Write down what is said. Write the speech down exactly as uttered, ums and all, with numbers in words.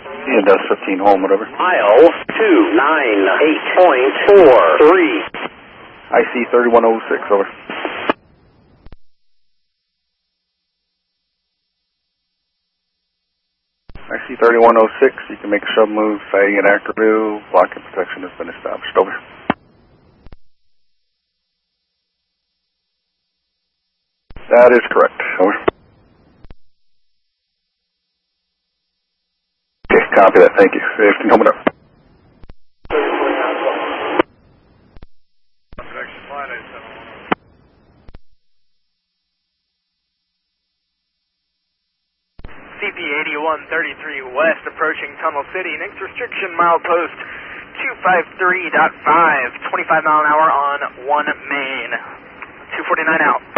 Yeah, that's fifteen home, whatever. Mile two nine eight point four three. I C thirty-one oh six, over. I C thirty-one oh six, you can make a shove move, fighting at Ackerville, blocking protection has been established, over. That is correct, over. Okay, copy that, thank you. fifteen home, whatever. C P eighty-one thirty-three West approaching Tunnel City. Next restriction milepost two five three point five, twenty-five mile an hour on one main. two forty-nine out.